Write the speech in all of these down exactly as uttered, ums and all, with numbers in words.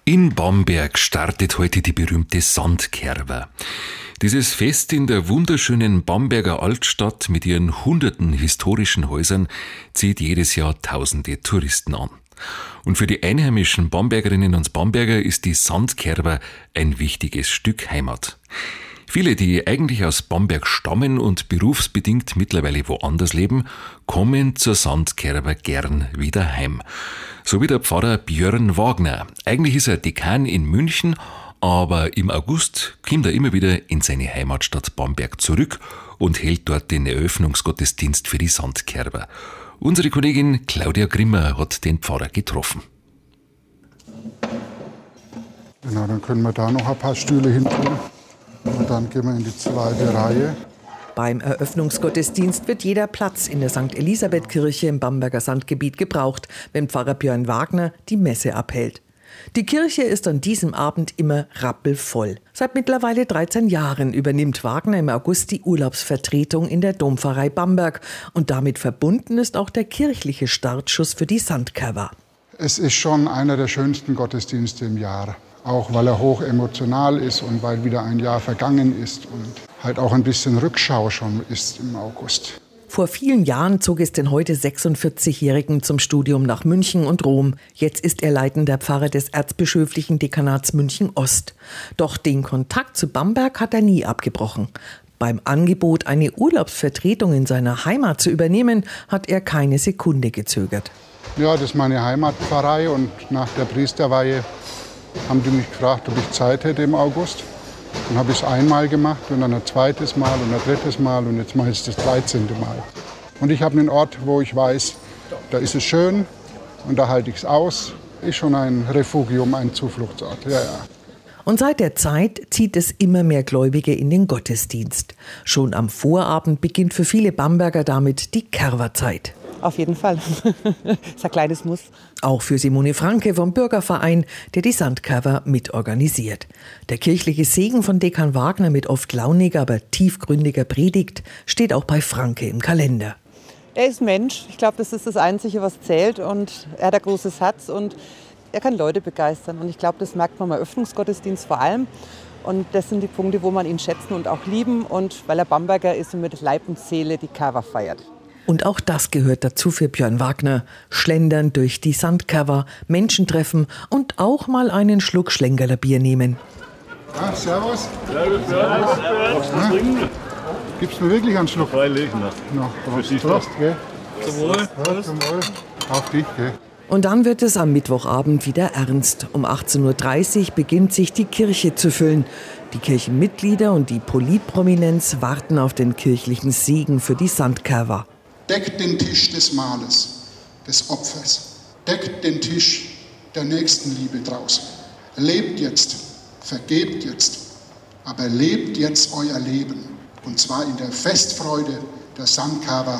In Bamberg startet heute die berühmte Sandkerwa. Dieses Fest in der wunderschönen Bamberger Altstadt mit ihren hunderten historischen Häusern zieht jedes Jahr tausende Touristen an. Und für die einheimischen Bambergerinnen und Bamberger ist die Sandkerwa ein wichtiges Stück Heimat. Viele, die eigentlich aus Bamberg stammen und berufsbedingt mittlerweile woanders leben, kommen zur Sandkerwa gern wieder heim. So wie der Pfarrer Björn Wagner. Eigentlich ist er Dekan in München, aber im August kommt er immer wieder in seine Heimatstadt Bamberg zurück und hält dort den Eröffnungsgottesdienst für die Sandkerwa. Unsere Kollegin Claudia Grimmer hat den Pfarrer getroffen. Genau, dann können wir da noch ein paar Stühle hin tun. Und dann gehen wir in die zweite Reihe. Beim Eröffnungsgottesdienst wird jeder Platz in der Sankt Elisabeth-Kirche im Bamberger Sandgebiet gebraucht, wenn Pfarrer Björn Wagner die Messe abhält. Die Kirche ist an diesem Abend immer rappelvoll. Seit mittlerweile dreizehn Jahren übernimmt Wagner im August die Urlaubsvertretung in der Dompfarrei Bamberg. Und damit verbunden ist auch der kirchliche Startschuss für die Sandkerwa. Es ist schon einer der schönsten Gottesdienste im Jahr. Auch weil er hoch emotional ist und weil wieder ein Jahr vergangen ist und halt auch ein bisschen Rückschau schon ist im August. Vor vielen Jahren zog es den heute sechsundvierzigjährigen zum Studium nach München und Rom. Jetzt ist er leitender Pfarrer des erzbischöflichen Dekanats München Ost. Doch den Kontakt zu Bamberg hat er nie abgebrochen. Beim Angebot, eine Urlaubsvertretung in seiner Heimat zu übernehmen, hat er keine Sekunde gezögert. Ja, das ist meine Heimatpfarrei und nach der Priesterweihe haben die mich gefragt, ob ich Zeit hätte im August. Dann habe ich es einmal gemacht und dann ein zweites Mal und ein drittes Mal und jetzt mache ich es das dreizehnte Mal. Und ich habe einen Ort, wo ich weiß, da ist es schön und da halte ich es aus. Ist schon ein Refugium, ein Zufluchtsort. Ja, ja. Und seit der Zeit zieht es immer mehr Gläubige in den Gottesdienst. Schon am Vorabend beginnt für viele Bamberger damit die Kerwa-Zeit. Auf jeden Fall. Das ist ein kleines Muss. Auch für Simone Franke vom Bürgerverein, der die Sandkerwa mitorganisiert. Der kirchliche Segen von Dekan Wagner mit oft launiger, aber tiefgründiger Predigt steht auch bei Franke im Kalender. Er ist Mensch. Ich glaube, das ist das Einzige, was zählt. Und er hat ein großes Herz und er kann Leute begeistern. Und ich glaube, das merkt man im Eröffnungsgottesdienst vor allem. Und das sind die Punkte, wo man ihn schätzen und auch lieben. Und weil er Bamberger ist und mit Leib und Seele die Kerwa feiert. Und auch das gehört dazu für Björn Wagner. Schlendern durch die Sandkerwa, Menschen treffen und auch mal einen Schluck Schlenkerler Bier nehmen. Ah, servus. Servus, servus. Ah, gibst du mir wirklich einen Schluck? Freilich noch. Prost, Prost, gell? Zum Wohl. Ja, zum Wohl. Auf dich, gell? Und dann wird es am Mittwochabend wieder ernst. Um achtzehn Uhr dreißig beginnt sich die Kirche zu füllen. Die Kirchenmitglieder und die Politprominenz warten auf den kirchlichen Segen für die Sandkerwa. Deckt den Tisch des Mahles, des Opfers. Deckt den Tisch der Nächstenliebe draußen. Lebt jetzt, vergebt jetzt, aber lebt jetzt euer Leben. Und zwar in der Festfreude der Sandkerwa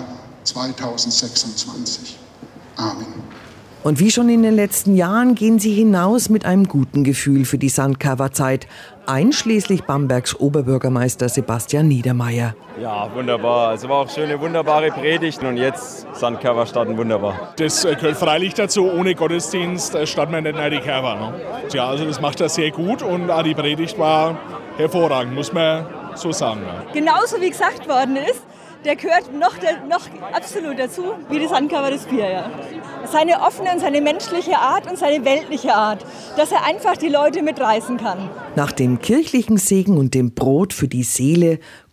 zweitausendsechsundzwanzig. Amen. Und wie schon in den letzten Jahren gehen sie hinaus mit einem guten Gefühl für die Sandkerwa-Zeit, einschließlich Bambergs Oberbürgermeister Sebastian Niedermeyer. Ja, wunderbar. Es war auch schöne, wunderbare Predigt und jetzt Sandkerwa starten wunderbar. Das gehört freilich dazu, ohne Gottesdienst starten wir nicht in die Kerwa. Ne? Ja, also das macht er sehr gut und auch die Predigt war hervorragend, muss man so sagen. Ne? Genauso wie gesagt worden ist, der gehört noch, der, noch absolut dazu, wie die Sandkerwa das Bier. Ja. Seine offene und seine menschliche Art und seine weltliche Art, dass er einfach die Leute mitreißen kann. Nach dem kirchlichen Segen und dem Brot für die Seele